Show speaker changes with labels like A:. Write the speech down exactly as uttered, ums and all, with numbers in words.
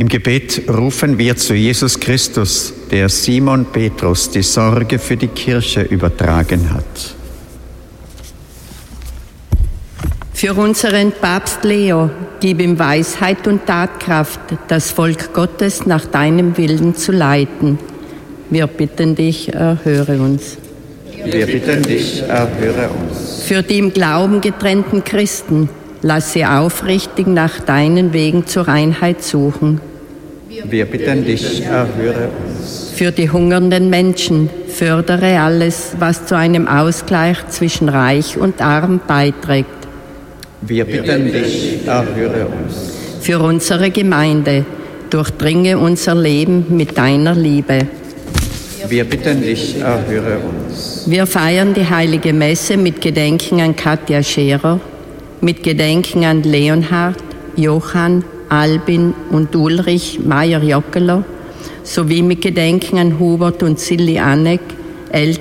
A: Im Gebet rufen wir zu Jesus Christus, der Simon Petrus die Sorge für die Kirche übertragen hat.
B: Für unseren Papst Leo, gib ihm Weisheit und Tatkraft, das Volk Gottes nach deinem Willen zu leiten. Wir bitten dich, erhöre uns.
A: Wir bitten dich, erhöre uns.
B: Für die im Glauben getrennten Christen, lass sie aufrichtig nach deinen Wegen zur Reinheit suchen.
A: Wir bitten dich, erhöre uns.
B: Für die hungernden Menschen, fördere alles, was zu einem Ausgleich zwischen Reich und Arm beiträgt.
A: Wir bitten dich, erhöre uns.
B: Für unsere Gemeinde, durchdringe unser Leben mit deiner Liebe.
A: Wir bitten dich, erhöre uns.
B: Wir feiern die Heilige Messe mit Gedenken an Katja Scherer, mit Gedenken an Leonhard, Johann, Albin und Ulrich Meyer-Jockeler sowie mit Gedenken an Hubert und Silli Anneck,